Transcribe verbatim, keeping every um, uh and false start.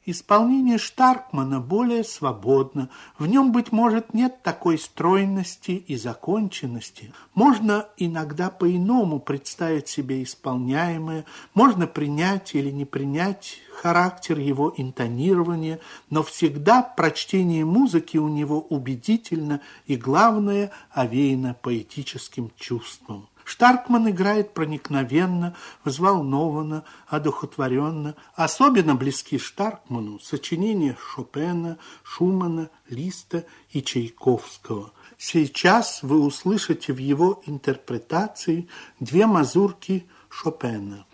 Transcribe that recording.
Исполнение Штаркмана более свободно, в нем, быть может, нет такой стройности и законченности. Можно иногда по-иному представить себе исполняемое, можно принять или не принять характер его интонирования, но всегда прочтение музыки у него убедительно и, главное, овеяно поэтическим чувством. Штаркман играет проникновенно, взволнованно, одухотворенно. Особенно близки Штаркману сочинения Шопена, Шумана, Листа и Чайковского. Сейчас вы услышите в его интерпретации две мазурки Шопена.